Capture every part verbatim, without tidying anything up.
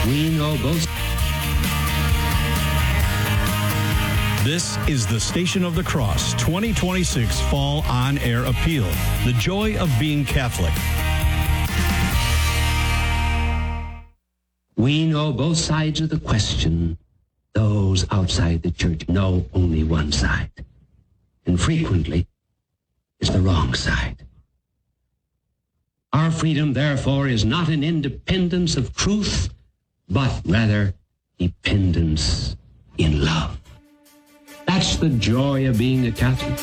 We know both. This is the Station of the Cross twenty twenty-six Fall On Air Appeal. The joy of being Catholic. We know both sides of the question. Those outside the church know only one side. And frequently, it's the wrong side. Our freedom, therefore, is not an independence of truth, but rather dependence in love. That's the joy of being a Catholic.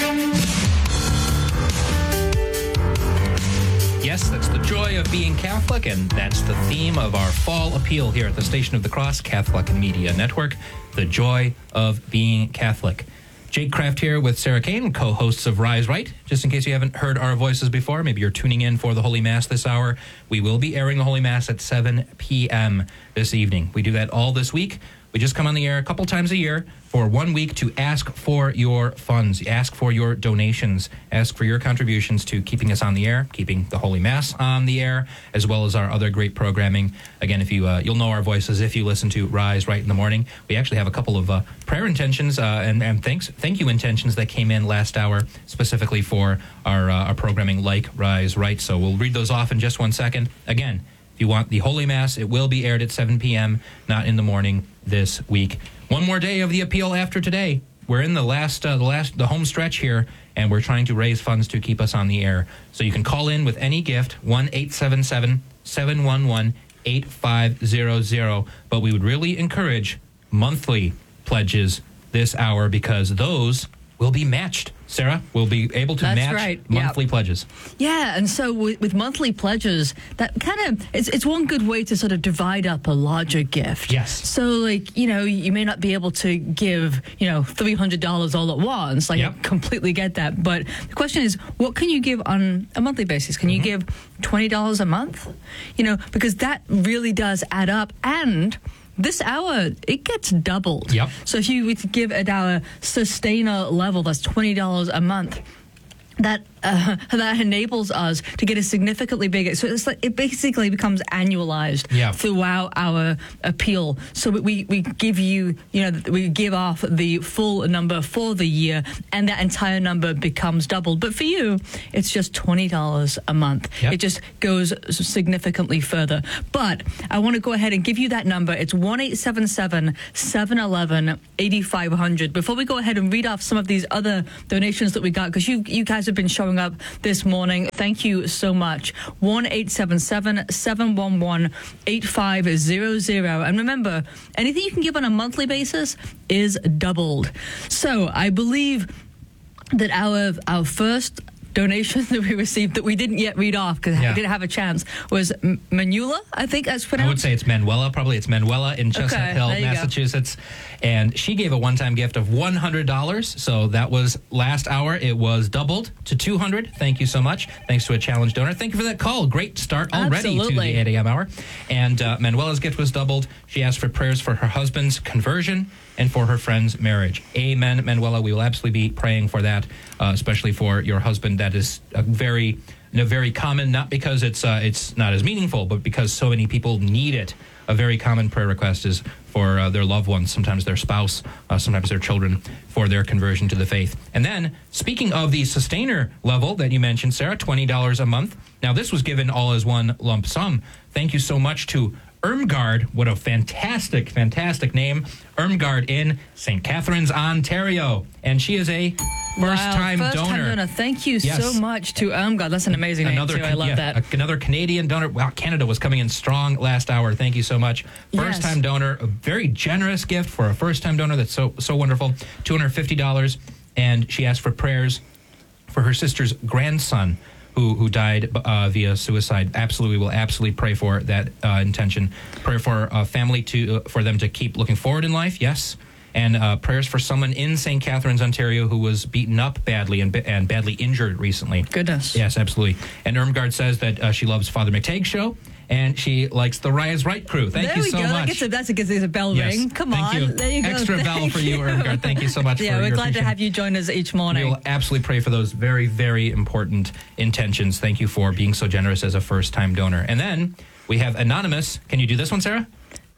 Yes, that's the joy of being Catholic, and that's the theme of our fall appeal here at the Station of the Cross Catholic Media Network, the joy of being Catholic. Jake Kraft here with Sarah Kane, co-hosts of Rise Right. Just in case you haven't heard our voices before, maybe you're tuning in for the Holy Mass this hour, we will be airing the Holy Mass at seven p.m. this evening. We do that all this week. We just come on the air a couple times a year for one week to ask for your funds, ask for your donations, ask for your contributions to keeping us on the air, keeping the Holy Mass on the air, as well as our other great programming. Again, if you uh, you'll know our voices if you listen to Rise Right in the morning. We actually have a couple of uh, prayer intentions uh, and, and thanks thank you intentions that came in last hour specifically for our uh, our programming like Rise Right. So we'll read those off in just one second. Again, if you want the Holy Mass, it will be aired at seven p.m., not in the morning this week. One more day of the appeal after today. We're in the last, uh, the last, the home stretch here, and we're trying to raise funds to keep us on the air. So you can call in with any gift, one eight seven seven, seven one one, eight five zero zero. But we would really encourage monthly pledges this hour because those will be matched. Sarah, we'll be able to That's match right. monthly Yep. pledges. Yeah, and so with, with monthly pledges, that kind of, it's, it's one good way to sort of divide up a larger gift. Yes. So, like, you know, you may not be able to give, you know, three hundred dollars all at once. Like, Yep. I completely get that. But the question is, what can you give on a monthly basis? Can you give twenty dollars a month? You know, because that really does add up. And this hour, it gets doubled. Yep. So if you were to give at our sustainer level, that's twenty dollars a month. That uh, that enables us to get a significantly bigger. So it's like it basically becomes annualized Yeah. throughout our appeal. So we we give you you know we give off the full number for the year, and that entire number becomes doubled. But for you, it's just twenty dollars a month. Yep. It just goes significantly further. But I want to go ahead and give you that number. It's one eight seven seven, seven one one, eight five zero zero. Before we go ahead and read off some of these other donations that we got, because you you guys have been showing up this morning. Thank you so much. one eight seven seven, seven one one, eight five zero zero. And remember, anything you can give on a monthly basis is doubled. So I believe that our our first donation that we received that we didn't yet read off because Yeah. I didn't have a chance was M- Manula, I think that's pronounced. I would say it's Manuela. Probably it's Manuela in Chestnut Okay, Hill, there you go. Massachusetts. And she gave a one-time gift of one hundred dollars. So that was last hour. It was doubled to two hundred dollars. Thank you so much. Thanks to a challenge donor. Thank you for that call. Great start already Absolutely. to the eight a.m. hour. And uh, Manuela's gift was doubled. She asked for prayers for her husband's conversion and for her friend's marriage. Amen, Manuela. We will absolutely be praying for that, uh, especially for your husband. That is a very, you know, very common, not because it's uh, it's not as meaningful, but because so many people need it. A very common prayer request is for uh, their loved ones, sometimes their spouse, uh, sometimes their children, for their conversion to the faith. And then, speaking of the sustainer level that you mentioned, Sarah, twenty dollars a month. Now, this was given all as one lump sum. Thank you so much to Irmgard. What a fantastic, fantastic name. Irmgard in Saint Catharines, Ontario. And she is a first-time wow, first donor. Time donor. Thank you Yes. so much to Irmgard. That's an amazing Another, name, too. I love yeah, that. Another Canadian donor. Wow, Canada was coming in strong last hour. Thank you so much. First-time Yes. donor. A very generous gift for a first-time donor. That's so so wonderful. two hundred fifty dollars. And she asked for prayers for her sister's grandson, who who died uh, via suicide. Absolutely, we will absolutely pray for that uh, intention. Pray for uh, family to uh, for them to keep looking forward in life. Yes. And uh, prayers for someone in Saint Catharines, Ontario, who was beaten up badly and, and badly injured recently. Goodness. Yes, absolutely. And Irmgard says that uh, she loves Father McTague's show, and she likes the Rise Right crew. Thank there you we so go. much. That gets a, that's a, gets a bell Yes. ring. Come Thank on. you. There you go. Extra bell Thank for you, Irmgard. Thank you so much yeah, for we're your glad to appreciation. have you join us each We morning. will absolutely pray for those very, very important intentions. Thank you for being so generous as a first-time donor. And then we have Anonymous. Can you do this one, Sarah?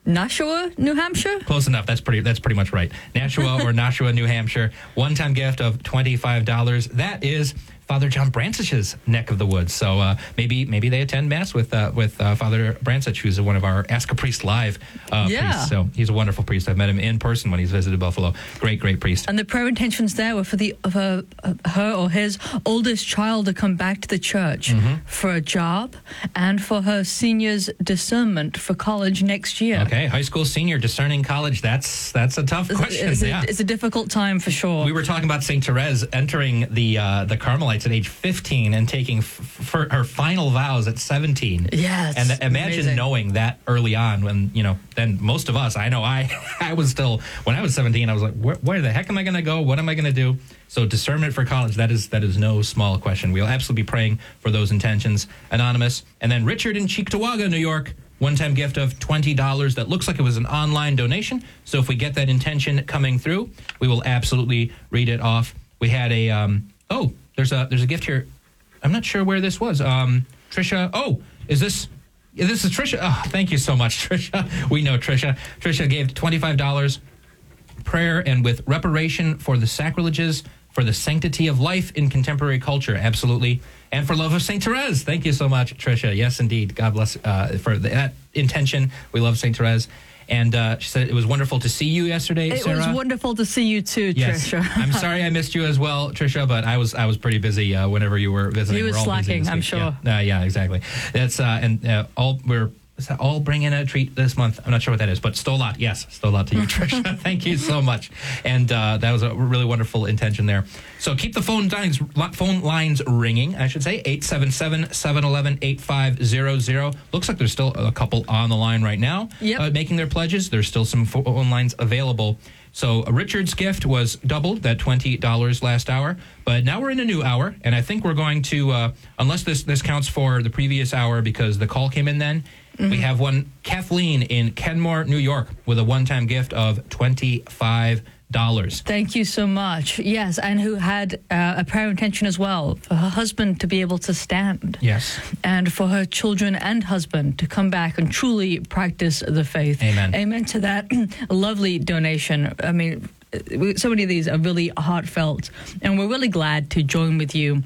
Nashua, New Hampshire? Close enough. That's pretty. That's pretty much right. Nashua or Nashua, New Hampshire. One-time gift of twenty-five dollars. That is Father John Brancich's neck of the woods. So uh, maybe maybe they attend Mass with uh, with uh, Father Brancich, who's one of our Ask a Priest Live uh, Yeah. priests. So he's a wonderful priest. I've met him in person when he's visited Buffalo. Great, great priest. And the prayer intentions there were for the of her, uh, her or his oldest child to come back to the church Mm-hmm. for a job and for her senior's discernment for college next year. Okay, high school senior discerning college. That's that's a tough question. It's, yeah. a, it's a difficult time for sure. We were talking about Saint Therese entering the uh, the Carmelites at age fifteen and taking f- for her final vows at seventeen. Yeah, it's and imagine amazing. knowing that early on when, you know, then most of us, I know I I was still, when I was seventeen, I was like, where, where the heck am I going to go? What am I going to do? So discernment for college, that is that is no small question. We'll absolutely be praying for those intentions. Anonymous. And then Richard in Cheektowaga, New York. One-time gift of twenty dollars that looks like it was an online donation. So if we get that intention coming through, we will absolutely read it off. We had a, um, oh, there's a there's a gift here. I'm not sure where this was. Um, Trisha, oh, is this, yeah, this is Trisha. Oh, thank you so much, Trisha. We know Trisha. Trisha gave twenty-five dollars prayer and with reparation for the sacrileges, for the sanctity of life in contemporary culture. Absolutely. And for love of Saint Therese. Thank you so much, Tricia. Yes, indeed. God bless uh, for that intention. We love Saint Therese. And uh, she said it was wonderful to see you yesterday, It Sarah. was wonderful to see you too, Yes. Trisha. I'm sorry I missed you as well, Tricia, but I was I was pretty busy uh, whenever you were visiting. He was We're all busy slacking, this I'm week. sure. Yeah, uh, yeah exactly. That's uh, and uh, all we're is that all bring in a treat this month. I'm not sure what that is, but Stolat, yes, Stolat to you, Tricia. Thank you so much. And uh, that was a really wonderful intention there. So keep the phone lines phone lines ringing, I should say, eight seven seven, seven one one, eight five zero zero. Looks like there's still a couple on the line right now Yep. uh, making their pledges. There's still some phone lines available. So uh, Richard's gift was doubled, that twenty dollars last hour. But now we're in a new hour, and I think we're going to, uh, unless this, this counts for the previous hour because the call came in then, mm-hmm. we have one, Kathleen in Kenmore, New York, with a one-time gift of twenty-five dollars. Thank you so much. Yes, and who had uh, a prayer intention as well for her husband to be able to stand. Yes. And for her children and husband to come back and truly practice the faith. Amen. Amen to that lovely donation. I mean, so many of these are really heartfelt, and we're really glad to join with you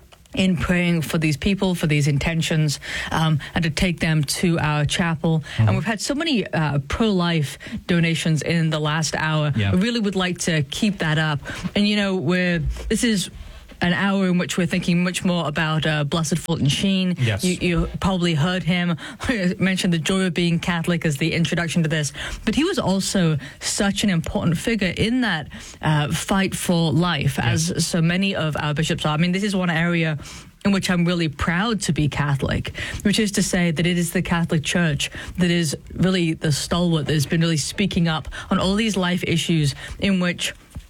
in praying for these people, for these intentions, um, and to take them to our chapel. Mm-hmm. And we've had so many uh, pro-life donations in the last hour. Yeah. I really would like to keep that up. And, you know, we're this is an hour in which we're thinking much more about uh, Blessed Fulton Sheen. Yes. You, you probably heard him mention the joy of being Catholic as the introduction to this. But he was also such an important figure in that uh, fight for life, Yes. as so many of our bishops are. I mean, this is one area in which I'm really proud to be Catholic, which is to say that it is the Catholic Church that is really the stalwart that has been really speaking up on all these life issues in which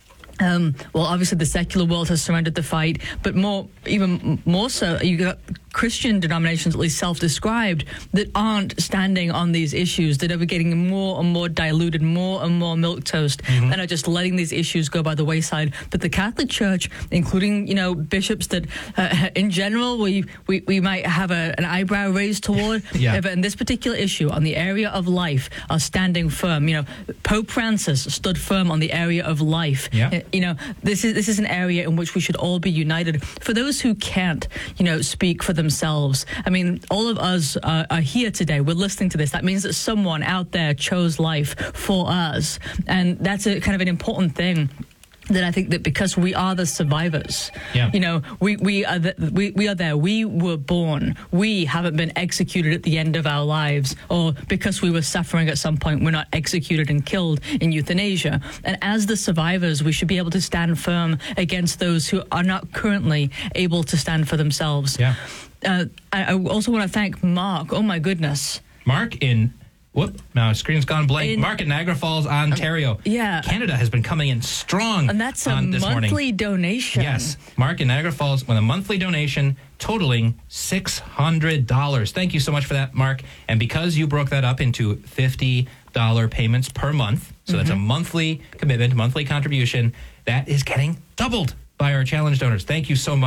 Um, well, obviously the secular world has surrendered the fight, but more, even more so, you got Christian denominations, at least self-described, that aren't standing on these issues, that are getting more and more diluted, more and more milquetoast, mm-hmm. and are just letting these issues go by the wayside. But the Catholic Church, including, you know, bishops that, uh, in general, we, we, we might have a, an eyebrow raised toward, yeah. but in this particular issue, on the area of life, are standing firm. You know, Pope Francis stood firm on the area of life. Yeah. You know, this is this is an area in which we should all be united. For those who can't, you know, speak for themselves, I mean, all of us uh, are here today. We're listening to this. That means that someone out there chose life for us, and that's a kind of an important thing. That I think that because we are the survivors, yeah. you know, we we are the, we we are there. We were born. We haven't been executed at the end of our lives, or because we were suffering at some point, we're not executed and killed in euthanasia. And as the survivors, we should be able to stand firm against those who are not currently able to stand for themselves. Yeah. Uh, I, I also want to thank Mark. Oh my goodness. Mark in. Whoop, now screen's gone blank. In, Mark in Niagara Falls, Ontario. Yeah. Canada has been coming in strong And that's a on this monthly morning. donation. Yes. Mark in Niagara Falls with a monthly donation totaling six hundred dollars. Thank you so much for that, Mark. And because you broke that up into fifty dollars payments per month, so mm-hmm. that's a monthly commitment, monthly contribution, that is getting doubled by our challenge donors. Thank you so much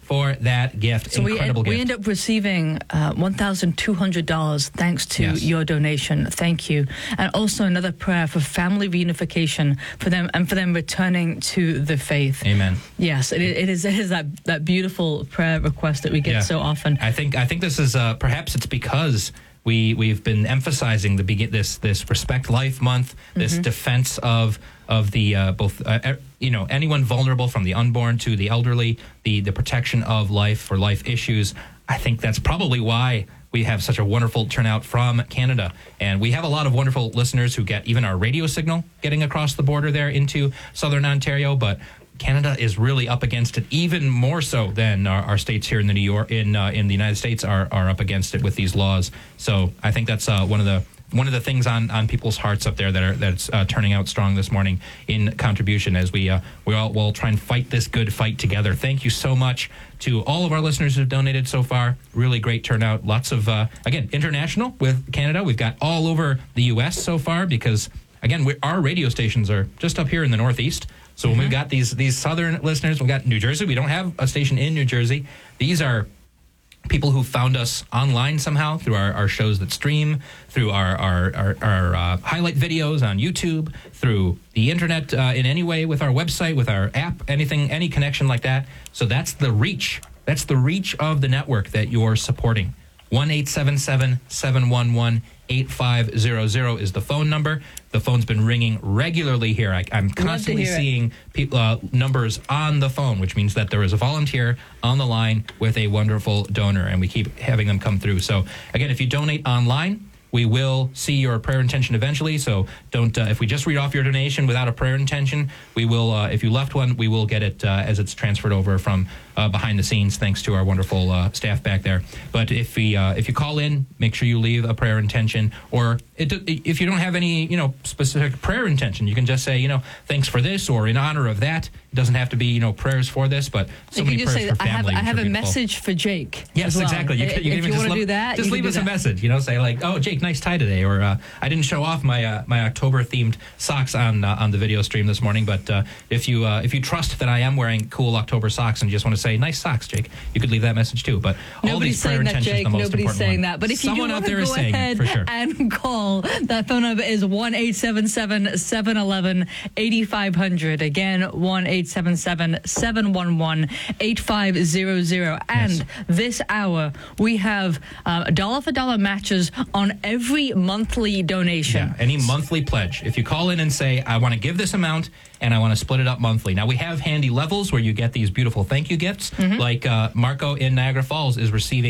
for that gift. So we, Incredible end, we gift. end up receiving uh, one thousand two hundred dollars thanks to Yes. your donation. Thank you. And also another prayer for family reunification for them and for them returning to the faith. Amen. Yes, it, it is. It is that, that beautiful prayer request that we get Yeah. so often. I think I think this is uh, perhaps it's because we we've been emphasizing the begin this this Respect Life Month, this Mm-hmm. defense of of the uh, both uh, er, you know anyone vulnerable from the unborn to the elderly, the the protection of life for life issues. I think that's probably why we have such a wonderful turnout from Canada, and we have a lot of wonderful listeners who get even our radio signal getting across the border there into southern Ontario, but Canada is really up against it, even more so than our, our states here in the New York in uh, in the United States are are up against it with these laws. So I think that's uh, one of the one of the things on, on people's hearts up there that are that's uh, turning out strong this morning in contribution as we uh, we all will try and fight this good fight together. Thank you so much to all of our listeners who've donated so far. Really great turnout. Lots of uh, again international with Canada. We've got all over the U S so far because again we, our radio stations are just up here in the Northeast. So when we've got these these southern listeners, we've got New Jersey. We don't have a station in New Jersey. These are people who found us online somehow through our, our shows that stream, through our our, our, our uh, highlight videos on YouTube, through the internet uh, in any way with our website, with our app, anything, any connection like that. So that's the reach. That's the reach of the network that you're supporting. one eight seven seven, seven one one, eight five zero zero is the phone number. The phone's been ringing regularly here. I, I'm constantly hear it. seeing pe- uh, numbers on the phone, which means that there is a volunteer on the line with a wonderful donor, and we keep having them come through. So, again, if you donate online, we will see your prayer intention eventually. So don't, uh, if we just read off your donation without a prayer intention, we will, uh, if you left one, we will get it uh, as it's transferred over from uh, behind the scenes, thanks to our wonderful uh, staff back there. But if we, uh, if you call in, make sure you leave a prayer intention, or it, if you don't have any, you know, specific prayer intention, you can just say, you know, thanks for this, or in honor of that. It doesn't have to be, you know, prayers for this, but so you many can just prayers say, for I have, family. I which have are a beautiful. message for Jake. Yes, as well. exactly. You can, you can if even you just want to le- do that, just you leave can us do a that. message. You know, say like, "Oh, Jake, nice tie today," or uh, "I didn't show off my uh, my October themed socks on uh, on the video stream this morning." But uh, if you uh, if you trust that I am wearing cool October socks and you just want to say "nice socks, Jake," you could leave that message too. But all Nobody's these prayer saying that, intentions Jake. the most Nobody's important saying one. that. But if you Someone do out want there to is go saying ahead it for sure. and call, that phone number is one eight seven seven, seven one one, eight five zero zero. Again, one eight seven seven, seven one one, eight five zero zero. And Yes. this hour, we have uh, dollar for dollar matches on every monthly donation. Yeah, any monthly pledge. If you call in and say, I want to give this amount and I want to split it up monthly. Now, we have handy levels where you get these beautiful thank you gifts, like uh, Marco in Niagara Falls is receiving